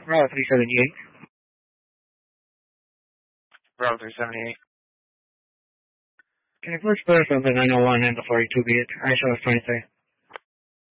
Bravo 378. Bravo 378. Can I first put us on the 901 and the 42 beat? ISO is 23.